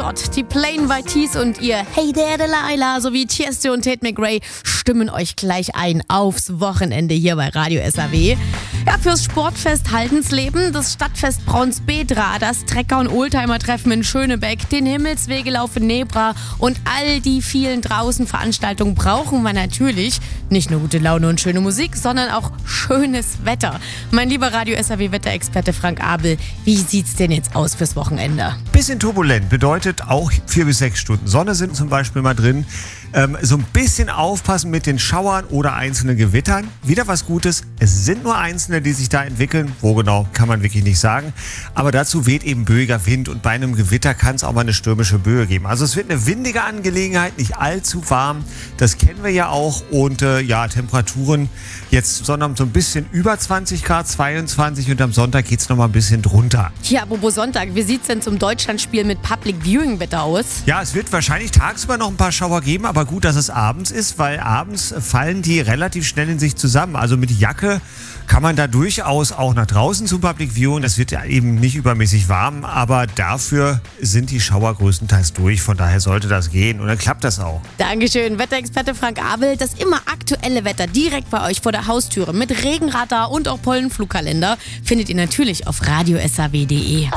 Scott, die Plain White Tees und ihr Hey There Delilah sowie Tiesto und Tate McRae stimmen euch gleich ein aufs Wochenende hier bei Radio SAW. Ja, fürs Sportfest Haldensleben, das Stadtfest Braunsbedra, das Trecker- und Oldtimer-Treffen in Schönebeck, den Himmelswegelauf in Nebra und all die vielen draußen Veranstaltungen brauchen wir natürlich nicht nur gute Laune und schöne Musik, sondern auch schönes Wetter. Mein lieber Radio SAW-Wetterexperte Frank Abel, wie sieht's denn jetzt aus fürs Wochenende? Bisschen turbulent bedeutet auch 4 bis 6 Stunden Sonne sind zum Beispiel mal drin. So ein bisschen aufpassen mit den Schauern oder einzelnen Gewittern. Wieder was Gutes, es sind nur einzelne, die sich da entwickeln. Wo genau, kann man wirklich nicht sagen. Aber dazu weht eben böiger Wind und bei einem Gewitter kann es auch mal eine stürmische Böe geben. Also es wird eine windige Angelegenheit, nicht allzu warm. Das kennen wir ja auch. Und Temperaturen jetzt Sonnabend so ein bisschen über 20 Grad, 22 und am Sonntag geht es nochmal ein bisschen drunter. Ja, apropos Sonntag, wie sieht's denn zum Deutschlandspiel mit Public Viewing Wetter aus? Ja, es wird wahrscheinlich tagsüber noch ein paar Schauer geben, aber gut, dass es abends ist, weil abends fallen die relativ schnell in sich zusammen. Also mit Jacke kann man da durchaus auch nach draußen zum Public Viewing. Das wird ja eben nicht übermäßig warm, aber dafür sind die Schauer größtenteils durch. Von daher sollte das gehen und dann klappt das auch. Dankeschön, Wetterexperte Frank Abel. Das immer aktuelle Wetter direkt bei euch vor der Haustüre mit Regenradar und auch Pollenflugkalender findet ihr natürlich auf radiosaw.de.